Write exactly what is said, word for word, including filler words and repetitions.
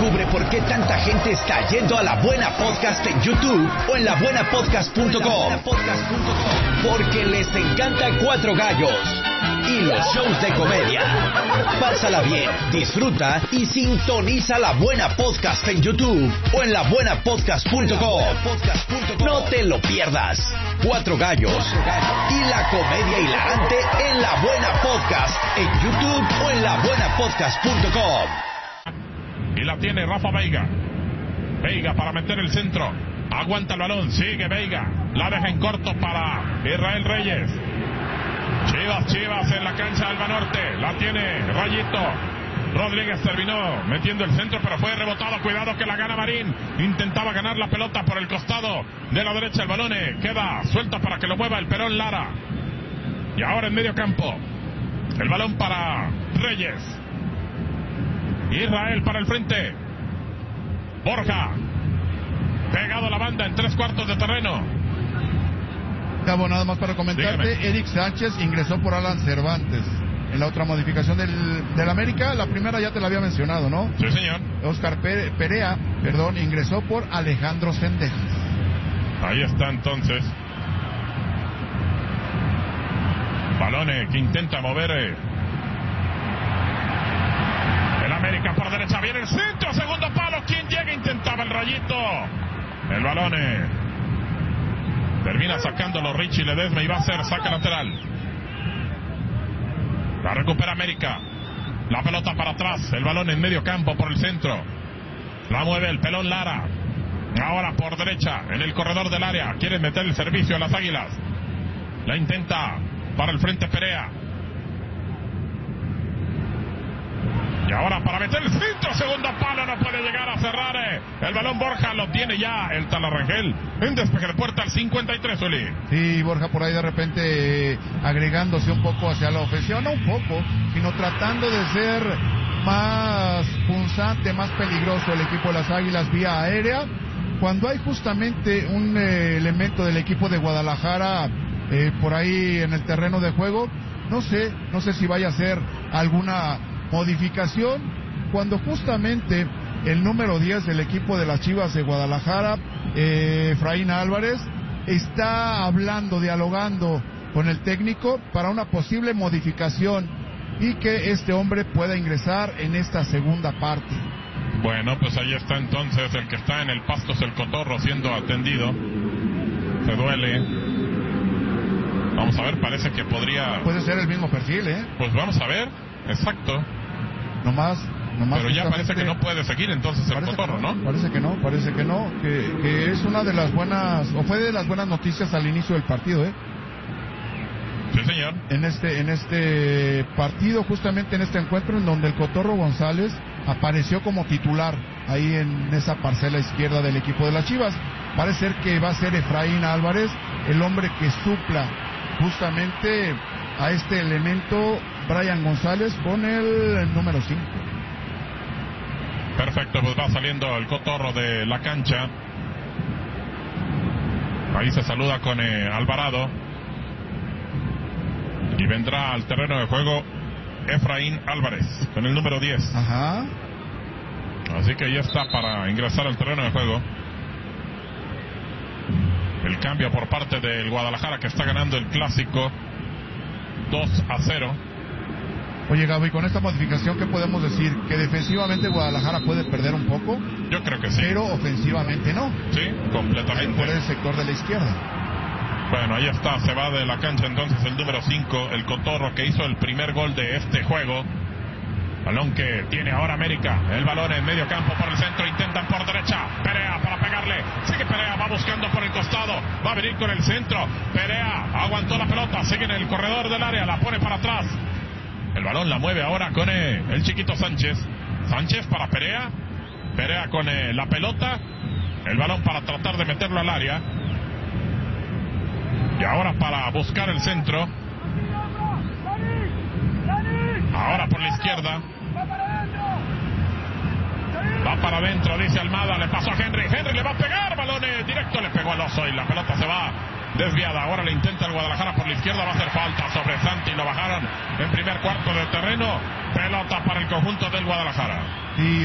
Descubre por qué tanta gente está yendo a La Buena Podcast en YouTube o en la buena podcast punto com. Porque les encanta Cuatro Gallos y los shows de comedia. Pásala bien, disfruta y sintoniza La Buena Podcast en YouTube o en la buena podcast punto com. No te lo pierdas. Cuatro Gallos y la comedia hilarante en La Buena Podcast en YouTube o en la buena podcast punto com. Y la tiene Rafa Veiga. Veiga para meter el centro. Aguanta el balón, sigue Veiga. La deja en corto para Israel Reyes. Chivas, Chivas en la cancha del Banorte. La tiene Rayito. Rodríguez terminó metiendo el centro, pero fue rebotado. Cuidado que la gana Marín. Intentaba ganar la pelota por el costado de la derecha. El balón queda suelto para que lo mueva el Perón Lara. Y ahora en medio campo. El balón para Reyes. Israel para el frente. Borja. Pegado a la banda en tres cuartos de terreno. Cabo, nada más para comentarte. Dígame. Eric Sánchez ingresó por Alan Cervantes. En la otra modificación del, del América, la primera ya te la había mencionado, ¿no? Sí, señor. Oscar Pere, Perea, perdón, ingresó por Alejandro Sendejas. Ahí está entonces. Balones que intenta mover eh. el América por derecha. Viene el centro, segundo palo. ¿Quién llega? Intentaba el Rayito. El balón eh. termina sacándolo Richie Ledesma y va a ser saque lateral. La recupera América. La pelota para atrás. El balón en medio campo por el centro. La mueve el Pelón Lara. Ahora por derecha en el corredor del área. Quiere meter el servicio a las Águilas. La intenta para el frente Perea. Y ahora para meter el centro, segundo palo, no puede llegar a cerrar. Eh. El balón Borja lo tiene ya el Talarrangel. En despeje de puerta al cincuenta y tres, Uli. Sí, Borja por ahí de repente eh, agregándose un poco hacia la ofensiva, no un poco, sino tratando de ser más punzante, más peligroso el equipo de las Águilas vía aérea. Cuando hay justamente un eh, elemento del equipo de Guadalajara eh, por ahí en el terreno de juego, no sé, no sé si vaya a ser alguna modificación, cuando justamente el número diez del equipo de las Chivas de Guadalajara, eh, Efraín Álvarez, está hablando, dialogando con el técnico para una posible modificación y que este hombre pueda ingresar en esta segunda parte. Bueno, pues ahí está entonces el que está en el pasto, es el Cotorro siendo atendido. Se duele. Vamos a ver, parece que podría... Puede ser el mismo perfil, ¿eh? Pues vamos a ver, exacto. Nomás, nomás Pero ya parece que no puede seguir entonces el Cotorro, no, ¿no? Parece que no, parece que no, que, que es una de las buenas, o fue de las buenas noticias al inicio del partido, ¿eh? Sí, señor. En este, en este partido, justamente en este encuentro en donde el Cotorro González apareció como titular ahí en esa parcela izquierda del equipo de las Chivas. Parece ser que va a ser Efraín Álvarez el hombre que supla justamente a este elemento Brian González con el número cinco. Perfecto, pues va saliendo el Cotorro de la cancha. Ahí se saluda con eh, Alvarado. Y vendrá al terreno de juego Efraín Álvarez con el número diez. Ajá. Así que ya está para ingresar al terreno de juego. El cambio por parte del Guadalajara, que está ganando el clásico dos a cero. Oye, Gabo, y con esta modificación, ¿qué podemos decir? ¿Que defensivamente Guadalajara puede perder un poco? Yo creo que sí. Pero ofensivamente no. Sí, completamente. Por el sector de la izquierda. Bueno, ahí está, se va de la cancha entonces el número cinco, el Cotorro, que hizo el primer gol de este juego. Balón que tiene ahora América. El balón en medio campo por el centro. Intentan por derecha. Perea para pegarle. Sigue Perea. Va buscando por el costado. Va a venir con el centro. Perea aguantó la pelota. Sigue en el corredor del área. La pone para atrás. El balón la mueve ahora con eh, el chiquito Sánchez. Sánchez para Perea. Perea con eh, la pelota. El balón para tratar de meterlo al área. Y ahora para buscar el centro. Ahora por la izquierda. Va para adentro, dice Almada. Le pasó a Henry. Henry le va a pegar. Balón eh, directo. Le pegó al oso y la pelota se va desviada. Ahora le intenta el Guadalajara por la izquierda. Va a hacer falta sobre Santi. Lo bajaron en primer cuarto de terreno. Pelota para el conjunto del Guadalajara. Y